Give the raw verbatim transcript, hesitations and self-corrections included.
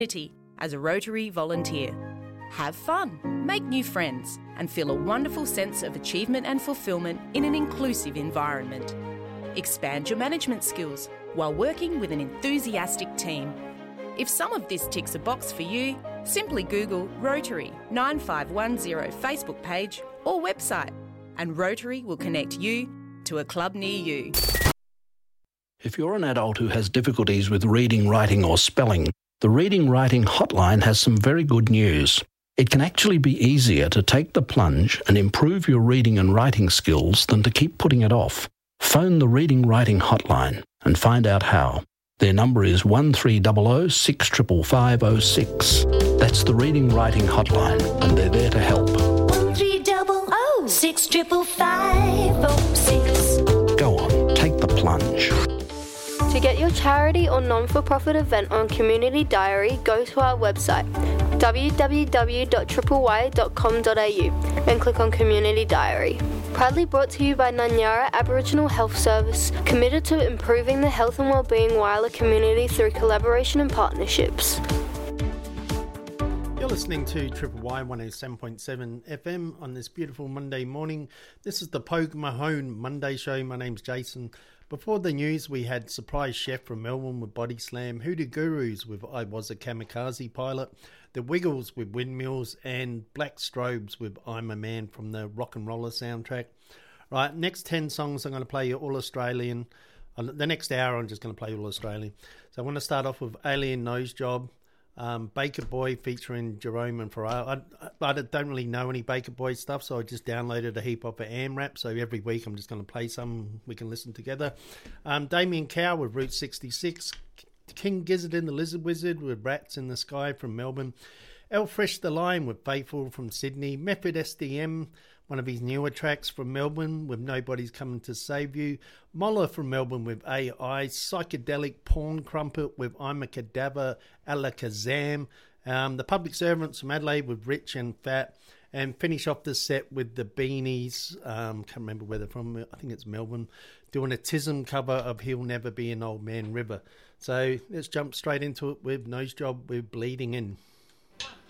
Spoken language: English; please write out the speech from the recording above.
as a Rotary volunteer. Have fun, make new friends, and feel a wonderful sense of achievement and fulfilment in an inclusive environment. Expand your management skills while working with an enthusiastic team. If some of this ticks a box for you, simply Google Rotary nine five one zero Facebook page or website, and Rotary will connect you to a club near you. If you're an adult who has difficulties with reading, writing or spelling, the Reading Writing Hotline has some very good news. It can actually be easier to take the plunge and improve your reading and writing skills than to keep putting it off. Phone the Reading Writing Hotline and find out how. Their number is one three zero zero six five five five zero six. That's the Reading Writing Hotline, and they're there to help. one three zero zero six five five five zero six. Go on, take the plunge. To get your charity or non-for-profit event on Community Diary, go to our website w w w dot y y dot com dot a u and click on Community Diary. Proudly brought to you by Nanyara Aboriginal Health Service, committed to improving the health and wellbeing Whyalla community through collaboration and partnerships. You're listening to Triple Y one oh seven point seven F M on this beautiful Monday morning. This is the Pogue Mahone Monday show. My name's Jason. Before the news, we had Surprise Chef from Melbourne with Body Slam, Hoodoo Gurus with I Was a Kamikaze Pilot, The Wiggles with Windmills, and Black Strobes with I'm a Man from the Rock and Roller soundtrack. Right, next ten songs I'm going to play you all Australian. The next hour I'm just going to play all Australian. So I want to start off with Alien Nose Job. Um, Baker Boy featuring Jerome and Pharrell. I, I don't really know any Baker Boy stuff, so I just downloaded a heap of it AmRap. So every week I'm just going to play some we can listen together. Um, Damien Cow with Route sixty-six. King Gizzard and the Lizard Wizard with Rats in the Sky from Melbourne. El Fresh the Lion with Faithful from Sydney. Method S D M, one of his newer tracks from Melbourne with Nobody's Coming to Save You. Moller from Melbourne with A I. Psychedelic Porn Crumpet with I'm a Cadaver Alakazam. Um, the Public Servants from Adelaide with Rich and Fat. And finish off the set with the Beanies. Um, can't remember where they're from. I think it's Melbourne. Doing a Tism cover of He'll Never Be an Old Man River. So let's jump straight into it with Nose Job with Bleeding In.